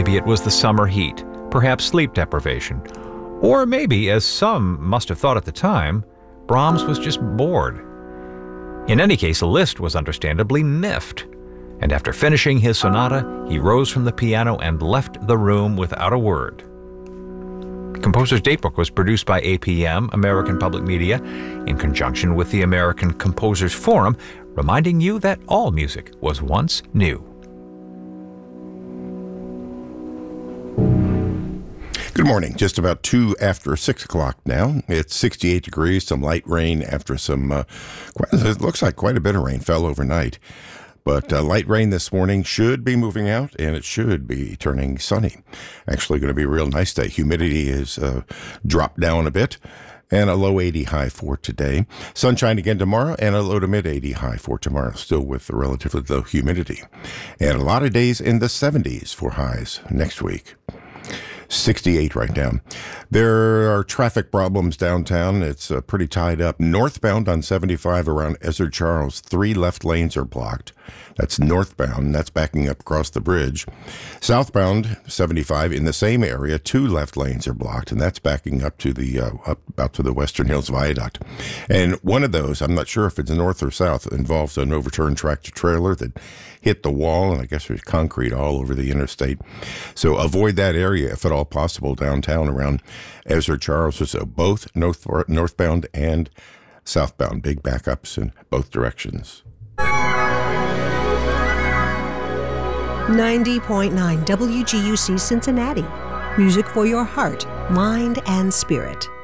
Maybe it was the summer heat, perhaps sleep deprivation. Or maybe, as some must have thought at the time, Brahms was just bored. In any case, Liszt was understandably miffed, and after finishing his sonata, he rose from the piano and left the room without a word. Composer's Datebook was produced by APM, American Public Media, in conjunction with the American Composers Forum, reminding you that all music was once new. Good morning. Just about 2 after 6 o'clock now. It's 68 degrees, some light rain after it looks like quite a bit of rain fell overnight. But light rain this morning should be moving out, and it should be turning sunny. Actually going to be a real nice day. Humidity is dropped down a bit, and a low 80 high for today. Sunshine again tomorrow, and a low to mid 80 high for tomorrow, still with the relatively low humidity. And a lot of days in the 70s for highs next week. 68 right now. There are traffic problems downtown. It's pretty tied up. Northbound on 75 around Ezra Charles, 3 left lanes are blocked. That's northbound. That's backing up across the bridge. Southbound 75 in the same area, 2 left lanes are blocked, and that's backing up to the up to the Western Hills Viaduct. And one of those, I'm not sure if it's north or south, involves an overturned tractor trailer that hit the wall, and I guess there's concrete all over the interstate. So avoid that area if at all possible downtown around Ezra Charles. So both northbound and southbound, big backups in both directions. 90.9 WGUC Cincinnati. Music for your heart, mind, and spirit.